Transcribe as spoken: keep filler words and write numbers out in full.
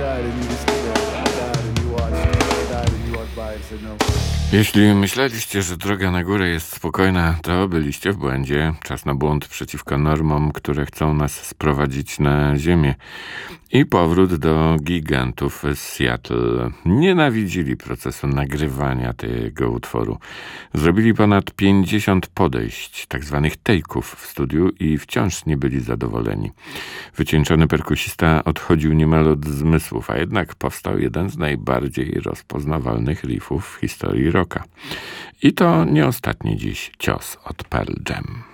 Jeśli myśleliście, że droga na górę jest spokojna, to byliście w błędzie. Czas na bunt przeciwko normom, które chcą nas sprowadzić na ziemię. I powrót do gigantów z Seattle. Nienawidzili procesu nagrywania tego utworu. Zrobili ponad pięćdziesiąt podejść, tak zwanych take'ów w studiu i wciąż nie byli zadowoleni. Wycieńczony perkusista odchodził niemal od zmysłów, a jednak powstał jeden z najbardziej rozpoznawalnych riffów w historii rocka. I to nie ostatni dziś cios od Pearl Jam.